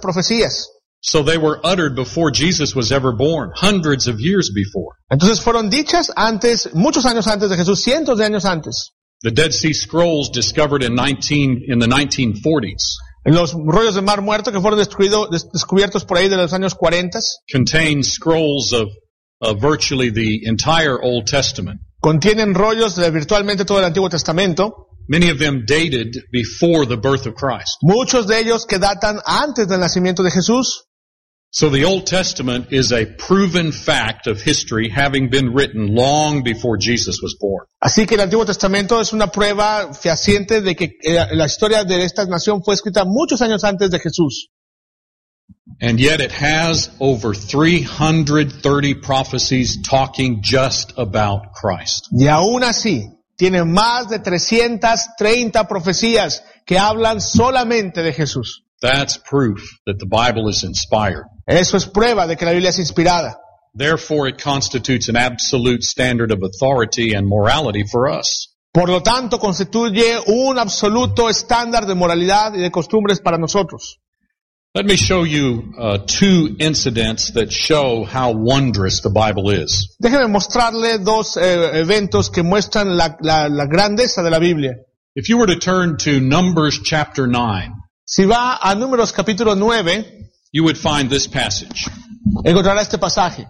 profecías. So they were uttered before Jesus was ever born, hundreds of years before. Entonces fueron dichas antes, muchos años antes de Jesús, cientos de años antes. The Dead Sea Scrolls discovered in the 1940s En los rollos del Mar Muerto que fueron descubiertos por ahí de los años 40, contain scrolls of virtually the entire Old Testament. contienen rollos de virtualmente todo el Antiguo Testamento. Many of them dated before the birth of Christ. Muchos de ellos que datan antes del nacimiento de Jesús. So the Old Testament is a proven fact of history, having been written long before Jesus was born. Así que el Antiguo Testamento es una prueba fehaciente de que la historia de esta nación fue escrita muchos años antes de Jesús. And yet it has over 330 prophecies talking just about Christ. Y aún así, tiene más de 330 profecías que hablan solamente de Jesús. That's proof that the Bible is inspired. Eso es prueba de que la Biblia es inspirada. Therefore, it constitutes an absolute standard of authority and morality for us. Por lo tanto, constituye un absoluto estándar de moralidad y de costumbres para nosotros. Let me show you two incidents that show how wondrous the Bible is. Déjeme mostrarle dos eventos que muestran la grandeza de la Biblia. If you were to turn to Numbers chapter 9, Si va a Números capítulo 9, you would find this passage. encontrará este pasaje.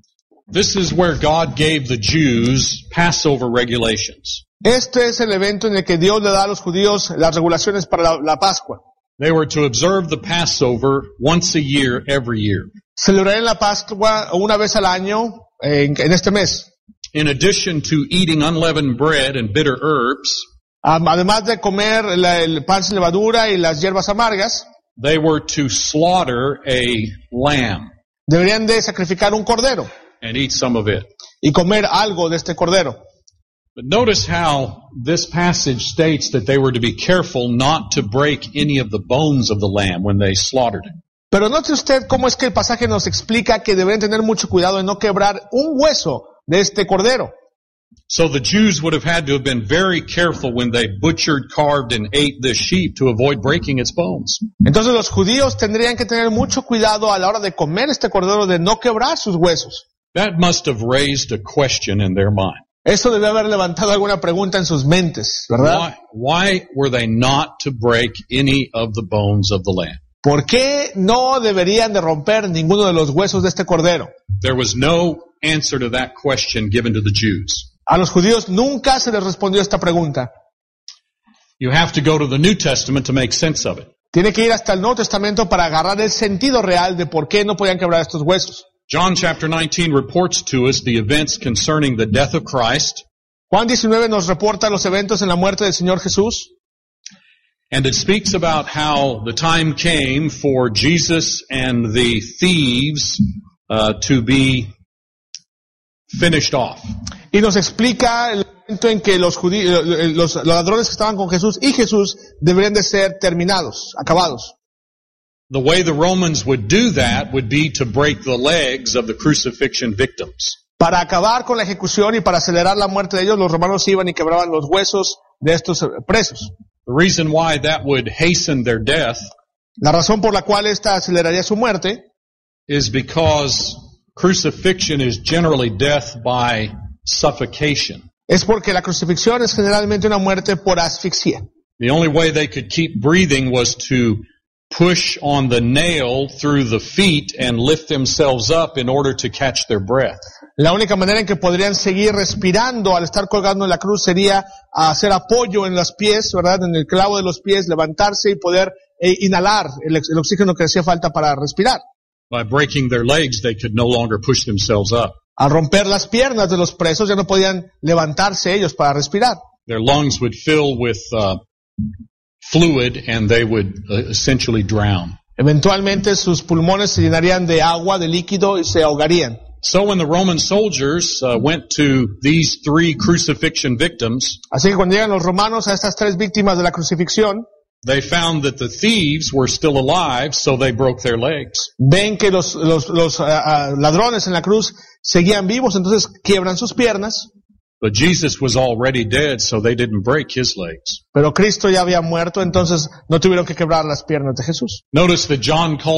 This is where God gave the Jews Passover regulations. Este es el evento en el que Dios le da a los judíos las regulaciones para la Pascua. They were to observe the Passover once a year, every year. Celebrarán la Pascua una vez al año en este mes. In addition to eating unleavened bread and bitter herbs, Además de comer el pan sin levadura y las hierbas amargas, they were to slaughter a lamb deberían de sacrificar un cordero and eat some of it. y comer algo de este cordero. But notice how this passage states that they were to be careful not to break any of the bones of the lamb when they slaughtered it. Pero note usted cómo es que el pasaje nos explica que deberían tener mucho cuidado de no quebrar un hueso de este cordero. So the Jews would have had to have been very careful when they butchered, carved, and ate this sheep to avoid breaking its bones. Entonces los judíos tendrían que tener mucho cuidado a la hora de comer este cordero de no quebrar sus huesos. That must have raised a question in their mind. Eso debe haber levantado alguna pregunta en sus mentes, ¿verdad? Why were they not to break any of the bones of the lamb? ¿Por qué no deberían de romper ninguno de los huesos de este cordero? There was no answer to that question given to the Jews. A los judíos nunca se les respondió esta pregunta. You have to go to the New Testament to make sense of it. Tiene que ir hasta el Nuevo Testamento para agarrar el sentido real de por qué no podían quebrar estos huesos. John chapter 19 reports to us the events concerning the death of Christ. Juan 19 nos reporta los eventos en la muerte del Señor Jesús. And it speaks about how the time came for Jesus and the thieves to be finished off. Y nos explica el momento en que los ladrones que estaban con Jesús y Jesús deberían de ser terminados, acabados. The way the Romans would do that would be to break the legs of the crucifixion victims. Para acabar con la ejecución y para acelerar la muerte de ellos, los romanos iban y quebraban los huesos de estos presos. The reason why that would hasten their death La razón por la cual esta aceleraría su muerte is because crucifixion is generally death by suffocation. es porque la crucifixión es generalmente una muerte por asfixia. The only way they could keep breathing was to push on the nail through the feet and lift themselves up in order to catch their breath. La única manera en que podrían seguir respirando al estar colgando en la cruz sería hacer apoyo en los pies, ¿verdad? En el clavo de los pies, levantarse y poder inhalar el oxígeno que hacía falta para respirar. By breaking their legs, they could no longer push themselves up. Al romper las piernas de los presos ya no podían levantarse ellos para respirar. Their lungs would fill with fluid and they would essentially drown. Eventualmente sus pulmones se llenarían de agua, de líquido y se ahogarían. So when the Roman soldiers went to these three crucifixion victims, Así que cuando llegan los romanos a estas tres víctimas de la crucifixión, they found that the thieves were still alive, so they broke their legs. ven que los ladrones en la cruz seguían vivos, entonces quiebran sus piernas, But Jesus was already dead, so they didn't break his legs. pero Cristo ya había muerto, entonces no tuvieron que quebrar las piernas de Jesús. Notice that John called